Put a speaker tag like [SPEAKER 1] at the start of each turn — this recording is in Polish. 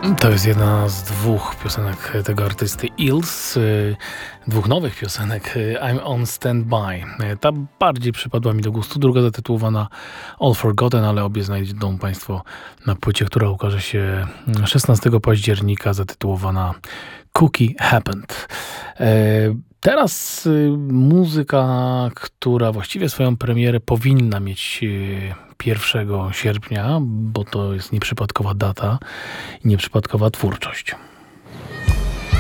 [SPEAKER 1] To jest jedna z dwóch piosenek tego artysty Eels, dwóch nowych piosenek I'm on Standby. Ta bardziej przypadła mi do gustu, druga zatytułowana All Forgotten, ale obie znajdą Państwo na płycie, która ukaże się 16 października, zatytułowana Cookie Happened. Teraz muzyka, która właściwie swoją premierę powinna mieć 1 sierpnia, bo to jest nieprzypadkowa data i nieprzypadkowa twórczość.